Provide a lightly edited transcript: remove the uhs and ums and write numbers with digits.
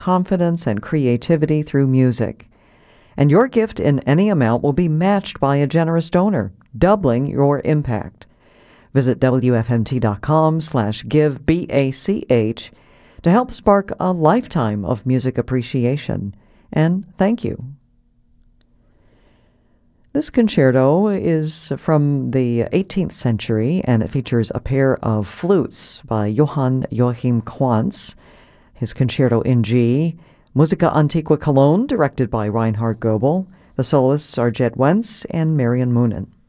confidence, and creativity through music. And your gift in any amount will be matched by a generous donor, doubling your impact. Visit WFMT.com/GiveBACH to help spark a lifetime of music appreciation. And thank you. This concerto is from the 18th century, and it features a pair of flutes by Johann Joachim Quantz, his Concerto in G, Musica Antiqua Cologne, directed by Reinhard Goebel. The soloists are Jed Wentz and Marion Moonen.